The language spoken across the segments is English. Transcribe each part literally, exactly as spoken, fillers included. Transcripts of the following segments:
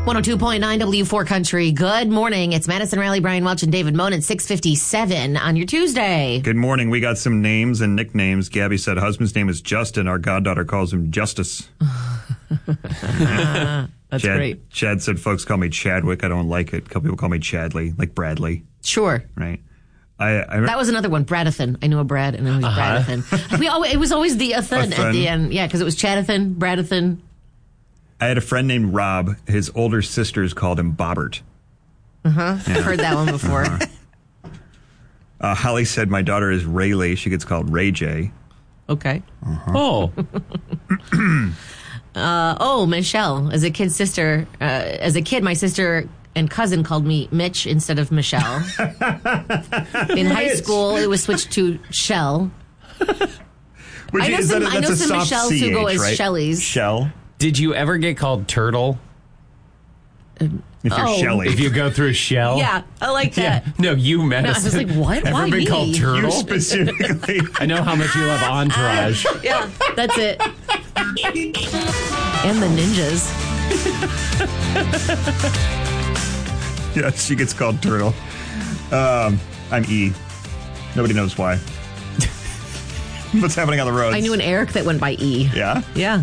one oh two point nine W four Country. Good morning. It's Madison Riley, Brian Welch, and David Moen at six fifty-seven on your Tuesday. Good morning. We got some names and nicknames. Gabby said husband's name is Justin. Our goddaughter calls him Justice. uh, that's Chad, great. Chad said folks call me Chadwick. I don't like it. A couple people call me Chadley, like Bradley. Sure. Right. I, I that was another one, Bradathan. I knew a Brad, and it was uh-huh. Bradathan. We always, it was always the Athan at the end. Yeah, because it was Chadathan, Bradathan. I had a friend named Rob. His older sisters called him Bobbert. Uh-huh. Yeah. I've heard that one before. Uh-huh. Uh, Holly said my daughter is Rayleigh. She gets called Ray J. Okay. Uh-huh. Oh. uh, oh, Michelle. As a kid sister, uh, as a kid, my sister and cousin called me Mitch instead of Michelle. In high school, it was switched to Shell. Which, I know some, a, I know some Michelles C H, who go as right? Shelleys. Shell. Did you ever get called Turtle? Um, if you're oh. Shelley. If you go through Shell? Yeah, I like that. Yeah. No, you, Madison. No, I was like, what? Ever Why been me? called Turtle? You specifically. I know how much you love Entourage. Yeah, that's it. And the ninjas. Yeah, she gets called Turtle. Um, I'm E. Nobody knows why. What's happening on the roads? I knew an Eric that went by E. Yeah? Yeah.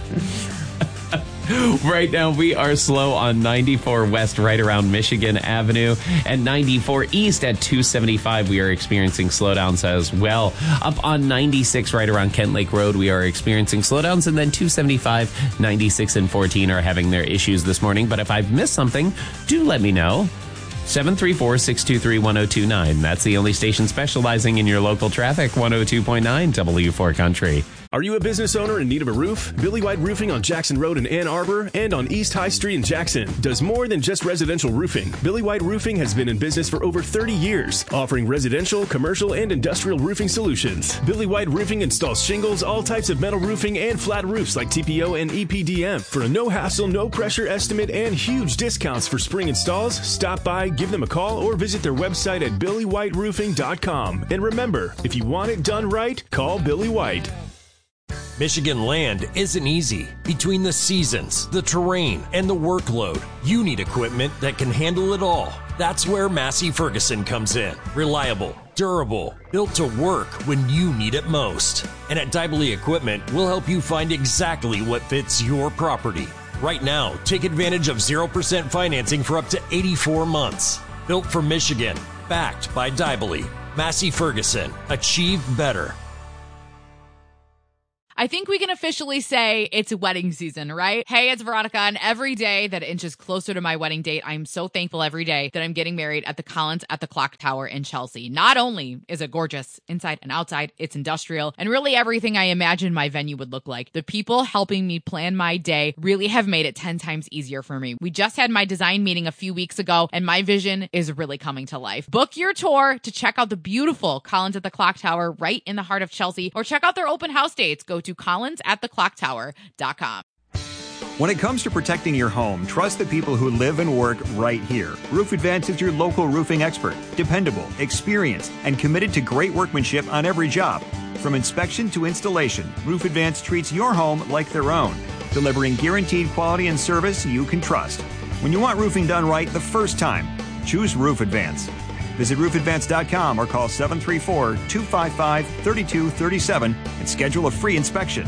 Right now, we are slow on ninety-four West right around Michigan Avenue and ninety-four East at two seventy-five. We are experiencing slowdowns as well. Up on ninety-six right around Kent Lake Road, we are experiencing slowdowns. And then two seventy-five, ninety-six, and fourteen are having their issues this morning. But if I've missed something, do let me know. seven three four, six two three, one oh two nine. That's the only station specializing in your local traffic. one oh two point nine W four Country. Are you a business owner in need of a roof? Billy White Roofing on Jackson Road in Ann Arbor and on East High Street in Jackson does more than just residential roofing. Billy White Roofing has been in business for over thirty years, offering residential, commercial, and industrial roofing solutions. Billy White Roofing installs shingles, all types of metal roofing, and flat roofs like T P O and E P D M. For a no-hassle, no-pressure estimate and huge discounts for spring installs, stop by, give them a call, or visit their website at billy white roofing dot com. And remember, if you want it done right, call Billy White. Michigan land isn't easy. Between the seasons, the terrain, and the workload, you need equipment that can handle it all. That's where Massey Ferguson comes in. Reliable, durable, built to work when you need it most. And at Dybely Equipment, we'll help you find exactly what fits your property. Right now, take advantage of zero percent financing for up to eighty-four months. Built for Michigan, backed by Dybely. Massey Ferguson. Achieve better. I think we can officially say it's wedding season, right? Hey, it's Veronica, and every day that inches closer to my wedding date, I'm so thankful every day that I'm getting married at the Collins at the Clock Tower in Chelsea. Not only is it gorgeous inside and outside, it's industrial, and really everything I imagined my venue would look like. The people helping me plan my day really have made it ten times easier for me. We just had my design meeting a few weeks ago, and my vision is really coming to life. Book your tour to check out the beautiful Collins at the Clock Tower right in the heart of Chelsea, or check out their open house dates. Go to collins at the clock tower dot com. When it comes to protecting your home, trust the people who live and work right here. Roof Advance is your local roofing expert. Dependable, experienced, and committed to great workmanship on every job. From inspection to installation, Roof Advance treats your home like their own, delivering guaranteed quality and service you can trust. When you want roofing done right the first time, choose Roof Advance. Visit roof advance dot com or call seven three four, two five five, three two three seven and schedule a free inspection.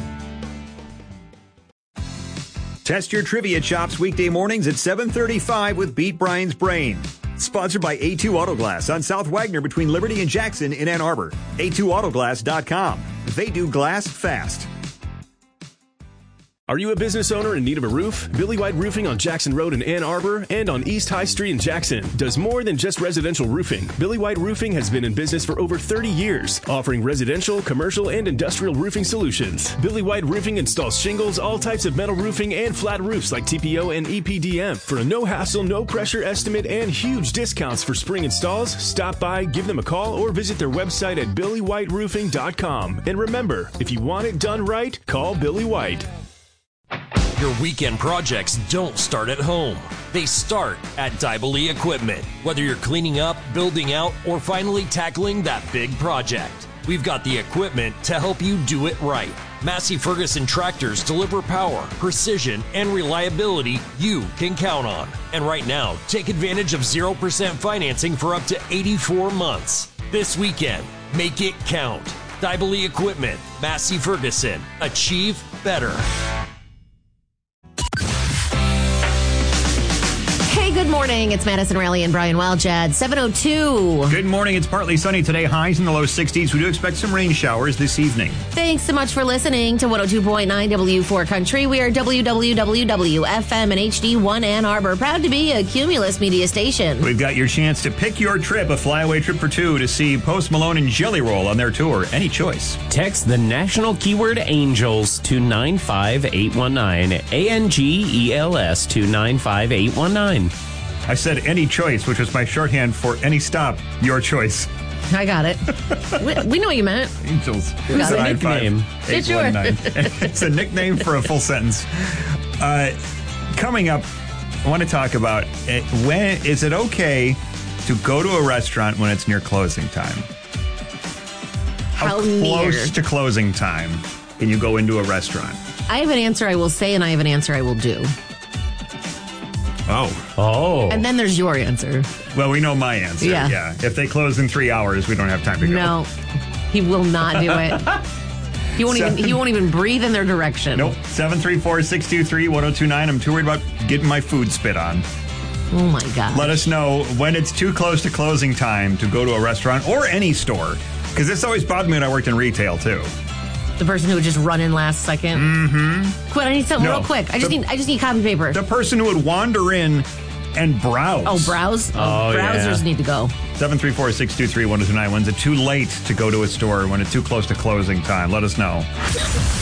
Test your trivia chops weekday mornings at seven thirty-five with Beat Brian's Brain. Sponsored by A two Auto Glass on South Wagner between Liberty and Jackson in Ann Arbor. A two auto glass dot com. They do glass fast. Are you a business owner in need of a roof? Billy White Roofing on Jackson Road in Ann Arbor and on East High Street in Jackson does more than just residential roofing. Billy White Roofing has been in business for over thirty years, offering residential, commercial, and industrial roofing solutions. Billy White Roofing installs shingles, all types of metal roofing, and flat roofs like T P O and E P D M. For a no-hassle, no-pressure estimate and huge discounts for spring installs, stop by, give them a call, or visit their website at billy white roofing dot com. And remember, if you want it done right, call Billy White. Your weekend projects don't start at home. They start at Dybely Equipment. Whether you're cleaning up, building out, or finally tackling that big project, we've got the equipment to help you do it right. Massey Ferguson tractors deliver power, precision, and reliability you can count on. And right now, take advantage of zero percent financing for up to eighty-four months. This weekend, make it count. Dibely Equipment, Massey Ferguson. Achieve better. Hey, good morning. It's Madison Raleigh and Brian Wildjad, seven oh two. Good morning. It's partly sunny today. Highs in the low sixties. We do expect some rain showers this evening. Thanks so much for listening to one oh two point nine W four Country. We are W W W F M and H D one Ann Arbor. Proud to be a Cumulus media station. We've got your chance to pick your trip, a flyaway trip for two, to see Post Malone and Jelly Roll on their tour. Any choice. Text the national keyword ANGELS to nine five eight one nine. A N G E L S to nine five eight one nine. I said any choice, which was my shorthand for any stop, your choice. I got it. we, we know what you meant. Angels. We got It's a nickname. It's yours. It's a nickname for a full sentence. Uh, coming up, I want to talk about uh, when is it okay to go to a restaurant when it's near closing time? How, How close near? to closing time can you go into a restaurant? I have an answer I will say, and I have an answer I will do. Oh. Oh. And then there's your answer. Well, we know my answer. Yeah. yeah. If they close in three hours, we don't have time to go. No, he will not do it. He won't even. He won't even breathe in their direction. Nope. seven three four, six two three, one oh two nine. I'm too worried about getting my food spit on. Oh my God. Let us know when it's too close to closing time to go to a restaurant or any store. Because this always bothered me when I worked in retail, too. The person who would just run in last second. Mm-hmm. Quit. I need something No. real quick. I just The- need. I just need copy paper. The person who would wander in and browse. Oh, browse. Oh, Oh, browsers yeah. need to go. seven three four, six two three, one oh two nine. When's it too late to go to a store? When it's too close to closing time? Let us know.